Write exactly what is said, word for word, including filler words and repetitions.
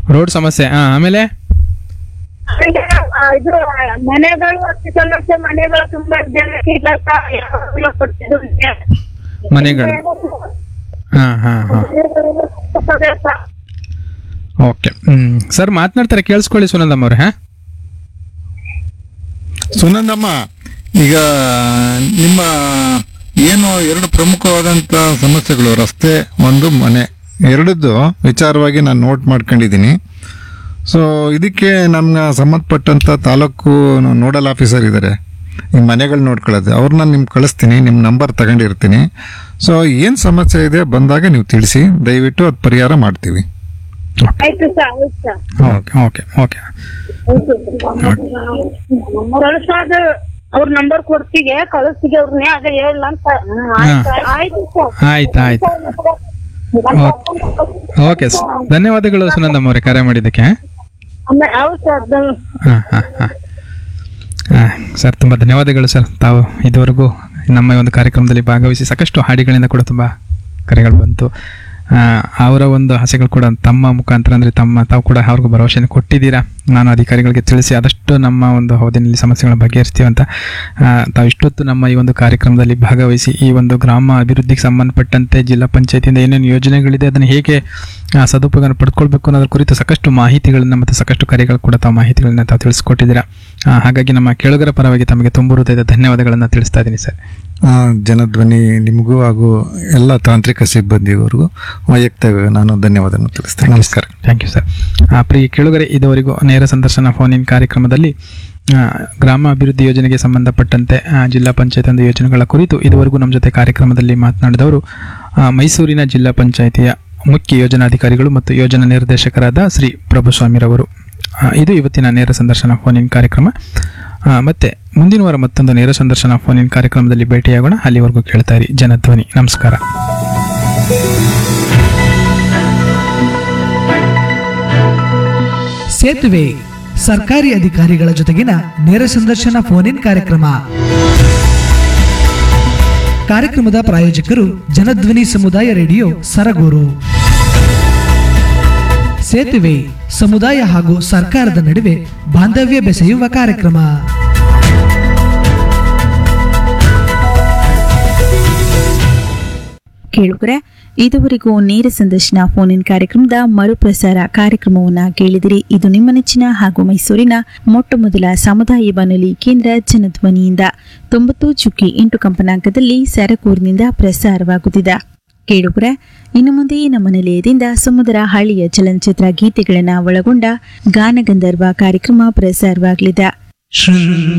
Road ಸಮಸ್ಯೆ. ಹಾ, ಆಮೇಲೆ ಆಮೇಲೆ, ಆ, ಇದು ಮನೆಗಳು ಅತಿ ಸಮಸ್ಯೆ, ಮನೆಗಳು ತುಂಬಾ ಜನಕ್ಕೆ ಇಲ್ಲಕ್ಕ ಯಾವಾಗ್ಲೂ ಕೊಡ್ತಿದ್ರು. ಮನೆಗಳು. ಹಾ ಹಾ ಹಾ ಪ್ರದೇಶ. ಓಕೆ. ಹ್ಮ್ ಸರ್ ಮಾತನಾಡ್ತಾರೆ, ಕೇಳಿಸ್ಕೊಳ್ಳಿ ಸುನಂದಮ್ಮ ಅವ್ರೆ. ಹಾ ಸುನಂದಮ್ಮ, ಈಗ ನಿಮ್ಮ ಏನು ಎರಡು ಪ್ರಮುಖವಾದಂತ ಸಮಸ್ಯೆಗಳು, ರಸ್ತೆ ಒಂದು ಮನೆ, ಎರಡದ್ದು ವಿಚಾರವಾಗಿ ನಾನು ನೋಟ್ ಮಾಡ್ಕೊಂಡಿದ್ದೀನಿ. ಸೊ ಇದಕ್ಕೆ ನಮ್ಗೆ ಸಂಬಂಧಪಟ್ಟಂತ ತಾಲೂಕು ನೋಡಲ್ ಆಫೀಸರ್ ಇದ್ದಾರೆ, ಈ ಮನೆಗಳು ನೋಡ್ಕೊಳ್ಳೋದು, ಅವ್ರನ್ನ ನಿಮ್ಗೆ ಕಳಿಸ್ತೀನಿ, ನಿಮ್ಮ ನಂಬರ್ ತಗೊಂಡಿರ್ತೀನಿ. ಸೊ ಏನು ಸಮಸ್ಯೆ ಇದೆ ಬಂದಾಗ ನೀವು ತಿಳಿಸಿ, ದಯವಿಟ್ಟು ಅದು ಪರಿಹಾರ ಮಾಡ್ತೀವಿ. ಆಯ್ತು ಸರ್, ಆಯ್ತು ಸರ್. ಓಕೆ ಓಕೆ ಓಕೆ ಕಳ್ಸೋದು ಅವ್ರ ನಂಬರ್ ಕೊಡ್ತೀವಿ, ಕಳಿಸ್ತೀವಿ ಅವ್ರನ್ನೇ, ಅದೇ ಹೇಳ ಅಂತ. ಆಯ್ತು ಸರ್. ಆಯ್ತು ಆಯ್ತು ಓಕೆ ಸರ್, ಧನ್ಯವಾದಗಳು ಸುನಂದಮ್ಮ ಅವರೇ ಕರೆ ಮಾಡಿದ್ದಕ್ಕೆ. ಆಮೇಲೆ ಹೌದು ಸರ್, ಅದು- ಹಾಂ ಹಾಂ ಹಾಂ ಸರ್, ತುಂಬ ಧನ್ಯವಾದಗಳು ಸರ್. ತಾವು ಇದುವರೆಗೂ ನಮ್ಮ ಈ ಒಂದು ಕಾರ್ಯಕ್ರಮದಲ್ಲಿ ಭಾಗವಹಿಸಿ ಸಾಕಷ್ಟು ಹಾಡಿಗಳಿಂದ ಕೂಡ ತುಂಬ ಕರೆಗಳು ಬಂತು. ಆ, ಅವರ ಒಂದು ಆಸೆಗಳು ಕೂಡ ತಮ್ಮ ಮುಖಾಂತರ ಅಂದರೆ ತಮ್ಮ ತಾವು ಕೂಡ ಅವ್ರಿಗೂ ಭರವಸೆಯನ್ನು ಕೊಟ್ಟಿದ್ದೀರಾ. ನಾನು ಅಧಿಕಾರಿಗಳಿಗೆ ತಿಳಿಸಿ ಆದಷ್ಟು ನಮ್ಮ ಒಂದು ಅವಧಿನಲ್ಲಿ ಸಮಸ್ಯೆಗಳ ಬಗೆಹರಿಸ್ತೀವಿ ಅಂತ. ಆ, ತಾವು ಇಷ್ಟೊತ್ತು ನಮ್ಮ ಈ ಒಂದು ಕಾರ್ಯಕ್ರಮದಲ್ಲಿ ಭಾಗವಹಿಸಿ ಈ ಒಂದು ಗ್ರಾಮ ಅಭಿವೃದ್ಧಿಗೆ ಸಂಬಂಧಪಟ್ಟಂತೆ ಜಿಲ್ಲಾ ಪಂಚಾಯತಿಯಿಂದ ಏನೇನು ಯೋಜನೆಗಳಿದೆ ಅದನ್ನು ಹೇಗೆ ಆ, ಸದುಪಯೋಗ ಪಡ್ಕೊಳ್ಬೇಕು ಅನ್ನೋದ್ರ ಕುರಿತು ಸಾಕಷ್ಟು ಮಾಹಿತಿಗಳನ್ನು ಮತ್ತು ಸಾಕಷ್ಟು ಕರೆಗಳು ಕೂಡ ತಾವು ಮಾಹಿತಿಗಳನ್ನ ತಾವು ತಿಳಿಸ್ಕೊಟ್ಟಿದ್ದೀರಾ. ಆ, ಹಾಗಾಗಿ ನಮ್ಮ ಕೇಳುಗರ ಪರವಾಗಿ ತಮಗೆ ತುಂಬ ಹೃದಯದ ಧನ್ಯವಾದಗಳನ್ನು ತಿಳಿಸ್ತಾ ಇದ್ದೀನಿ ಸರ್. ಆ, ಜನಧ್ವನಿ ನಿಮಗೂ ಹಾಗೂ ಎಲ್ಲ ತಾಂತ್ರಿಕ ಸಿಬ್ಬಂದಿಯವರಿಗೂ ವೈಯಕ್ತಿಕ ನಾನು ಧನ್ಯವಾದವನ್ನು ತಿಳಿಸ್ತೇನೆ. ನಮಸ್ಕಾರ. Thank you sir. ಪ್ರಿಯ ಕೇಳುಗರೆ, ಇದುವರೆಗೂ ನೇರ ಸಂದರ್ಶನ ಫೋನ್ ಇನ್ ಕಾರ್ಯಕ್ರಮದಲ್ಲಿ ಆ, ಗ್ರಾಮ ಅಭಿವೃದ್ಧಿ ಯೋಜನೆಗೆ ಸಂಬಂಧಪಟ್ಟಂತೆ ಆ, ಜಿಲ್ಲಾ ಪಂಚಾಯತ್ ಒಂದು ಯೋಜನೆಗಳ ಕುರಿತು ಇದುವರೆಗೂ ನಮ್ಮ ಜೊತೆ ಕಾರ್ಯಕ್ರಮದಲ್ಲಿ ಮಾತನಾಡಿದವರು ಆ, ಮೈಸೂರಿನ ಜಿಲ್ಲಾ ಪಂಚಾಯಿತಿಯ ಮುಖ್ಯ ಯೋಜನಾಧಿಕಾರಿಗಳು ಮತ್ತು ಯೋಜನಾ ನಿರ್ದೇಶಕರಾದ ಶ್ರೀ ಪ್ರಭುಸ್ವಾಮಿರವರು. ಆ, ಇದು ಇವತ್ತಿನ ನೇರ ಸಂದರ್ಶನ ಫೋನ್ ಇನ್ ಕಾರ್ಯಕ್ರಮ. ಆ, ಮತ್ತೆ ಮುಂದಿನ ವಾರ ಮತ್ತೊಂದು ನೇರ ಸಂದರ್ಶನ ಫೋನ್ ಇನ್ ಕಾರ್ಯಕ್ರಮದಲ್ಲಿ ಭೇಟಿಯಾಗೋಣ. ಅಲ್ಲಿವರೆಗೂ ಕೇಳ್ತಾ ಇರಿ ಜನಧ್ವನಿ. ನಮಸ್ಕಾರ. ಸೇತುವೆ ಸರ್ಕಾರಿ ಅಧಿಕಾರಿಗಳ ಜೊತೆಗಿನ ನೇರ ಸಂದರ್ಶನ ಫೋನ್ ಇನ್ ಕಾರ್ಯಕ್ರಮ. ಕಾರ್ಯಕ್ರಮದ ಪ್ರಾಯೋಜಕರು ಜನಧ್ವನಿ ಸಮುದಾಯ ರೇಡಿಯೋ ಸರಗೂರು. ಸೇತುವೆ ಸಮುದಾಯ ಹಾಗೂ ಸರ್ಕಾರದ ನಡುವೆ ಬಾಂಧವ್ಯ ಬೆಸೆಯುವ ಕಾರ್ಯಕ್ರಮ. ಕೇಳುಗರೆ, ಇದುವರೆಗೂ ನೇರ ಸಂದರ್ಶನ ಫೋನ್ ಇನ್ ಕಾರ್ಯಕ್ರಮದ ಮರುಪ್ರಸಾರ ಕಾರ್ಯಕ್ರಮವನ್ನ ಕೇಳಿದಿರಿ. ಇದು ನಿಮ್ಮ ನೆಚ್ಚಿನ ಹಾಗೂ ಮೈಸೂರಿನ ಮೊಟ್ಟ ಮೊದಲ ಸಮುದಾಯ ಬಾನುಲಿ ಕೇಂದ್ರ ಜನಧ್ವನಿಯಿಂದ ತೊಂಬತ್ತು ಚುಕ್ಕಿ ಎಂಟು ಕಂಪನಾಂಕದಲ್ಲಿ ಸರಕೂರಿನಿಂದ ಪ್ರಸಾರವಾಗುತ್ತಿದೆ. ಕೇಳುಗರೆ, ಇನ್ನು ಮುಂದೆ ನಮ್ಮ ನಿಲಯದಿಂದ ಸಮುದ್ರ ಹಳ್ಳಿಯ ಚಲನಚಿತ್ರ ಗೀತೆಗಳನ್ನು ಒಳಗೊಂಡ ಗಾನಗಂಧರ್ವ ಕಾರ್ಯಕ್ರಮ ಪ್ರಸಾರವಾಗಲಿದೆ.